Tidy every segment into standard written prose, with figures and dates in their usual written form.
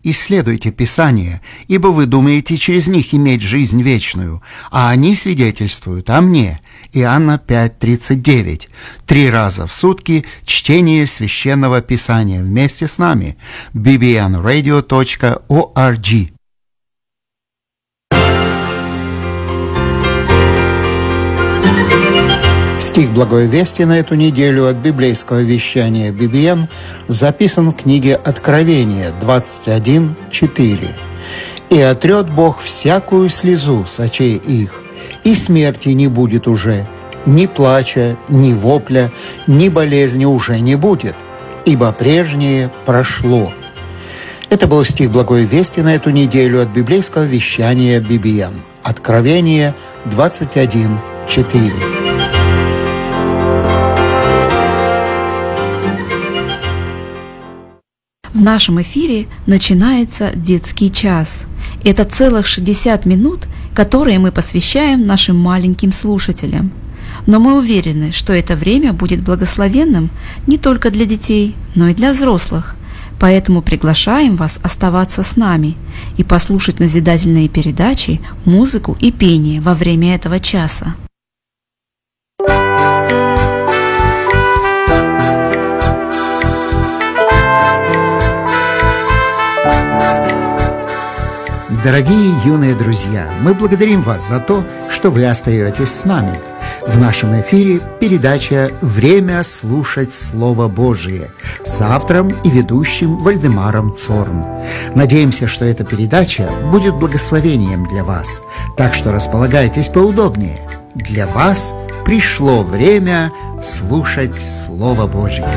исследуйте Писание, ибо вы думаете через них иметь жизнь вечную, а они свидетельствуют о мне». Иоанна 5:39. 3 раза в сутки чтение Священного Писания вместе с нами. bbnradio.org. Стих Благой Вести на эту неделю от библейского вещания BBM записан в книге Откровения 21:4. «И отрет Бог всякую слезу с очей их, и смерти не будет уже, ни плача, ни вопля, ни болезни уже не будет, ибо прежнее прошло». Это был стих Благой Вести на эту неделю от библейского вещания BBM. Откровение 21:4. В нашем эфире начинается детский час. Это целых 60 минут, которые мы посвящаем нашим маленьким слушателям. Но мы уверены, что это время будет благословенным не только для детей, но и для взрослых. Поэтому приглашаем вас оставаться с нами и послушать назидательные передачи, музыку и пение во время этого часа. Дорогие юные друзья, мы благодарим вас за то, что вы остаетесь с нами. В нашем эфире передача «Время слушать Слово Божие» с автором и ведущим Вальдемаром Цорн. Надеемся, что эта передача будет благословением для вас, так что располагайтесь поудобнее. Для вас пришло время слушать Слово Божие.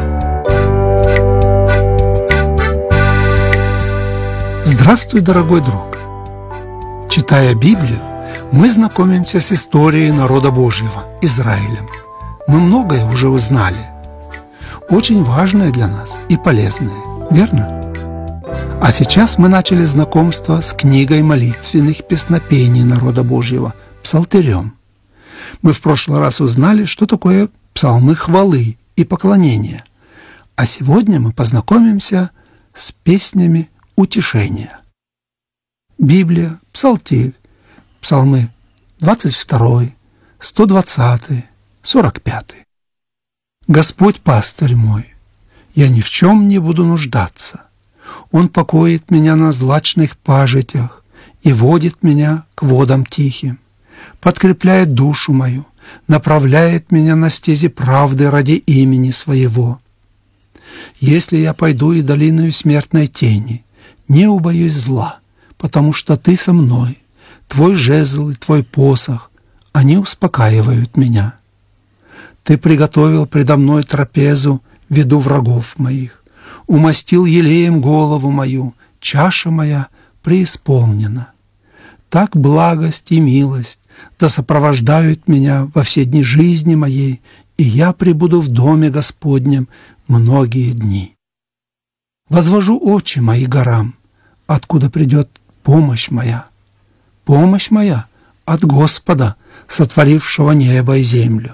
Здравствуй, дорогой друг! Читая Библию, мы знакомимся с историей народа Божьего, Израилем. Мы многое уже узнали, очень важное для нас и полезное, верно? А сейчас мы начали знакомство с книгой молитвенных песнопений народа Божьего, Псалтырем. Мы в прошлый раз узнали, что такое псалмы хвалы и поклонения, а сегодня мы познакомимся с песнями утешения. Библия, Псалтирь, псалмы 22, 120, 45. «Господь пастырь мой, я ни в чем не буду нуждаться. Он покоит меня на злачных пажитях и водит меня к водам тихим, подкрепляет душу мою, направляет меня на стези правды ради имени Своего. Если я пойду и долиною смертной тени, не убоюсь зла, потому что Ты со мной, Твой жезл и Твой посох, они успокаивают меня. Ты приготовил предо мной трапезу в виду врагов моих, умастил елеем голову мою, чаша моя преисполнена. Так благость и милость да сопровождают меня во все дни жизни моей, и я пребуду в доме Господнем многие дни. Возвожу очи мои горам, откуда придет помощь моя. Помощь моя от Господа, сотворившего небо и землю.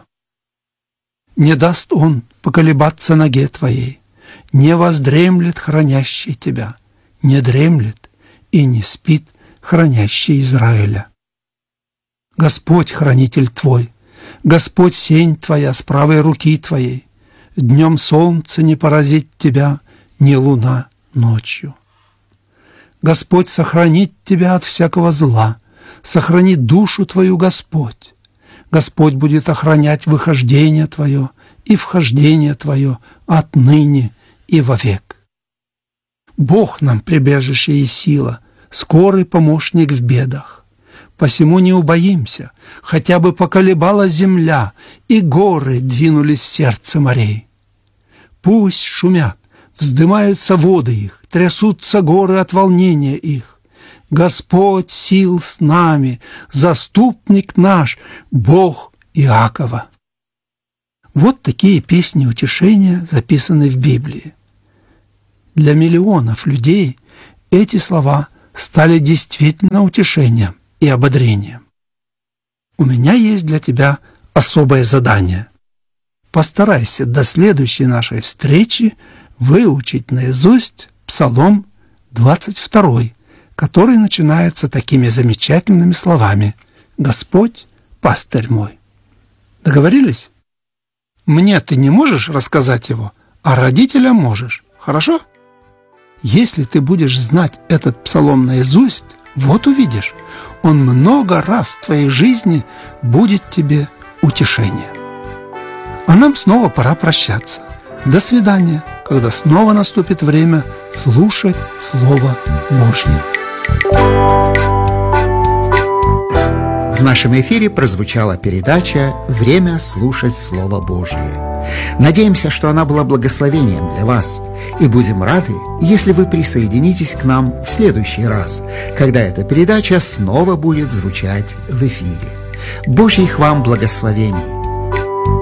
Не даст Он поколебаться ноге твоей, не воздремлет хранящий тебя, не дремлет и не спит хранящий Израиля. Господь хранитель твой, Господь сень твоя с правой руки твоей, днем солнце не поразит тебя, ни луна ночью. Господь сохранит тебя от всякого зла, сохранит душу твою Господь. Господь будет охранять выхождение твое и вхождение твое отныне и вовек. Бог нам прибежище и сила, скорый помощник в бедах. Посему не убоимся, хотя бы поколебала земля, и горы двинулись в сердце морей. Пусть шумят, вздымаются воды их, трясутся горы от волнения их. Господь сил с нами, заступник наш, Бог Иакова. Вот такие песни утешения записаны в Библии. Для миллионов людей эти слова стали действительно утешением и ободрением. У меня есть для тебя особое задание. Постарайся до следующей нашей встречи выучить наизусть Псалом 22, который начинается такими замечательными словами: «Господь, пастырь мой». Договорились? Мне ты не можешь рассказать его, а родителям можешь. Хорошо? Если ты будешь знать этот псалом наизусть, вот увидишь, он много раз в твоей жизни будет тебе утешение. А нам снова пора прощаться. До свидания, когда снова наступит время слушать Слово Божье. В нашем эфире прозвучала передача «Время слушать Слово Божье». Надеемся, что она была благословением для вас, и будем рады, если вы присоединитесь к нам в следующий раз, когда эта передача снова будет звучать в эфире. Божьих вам благословений!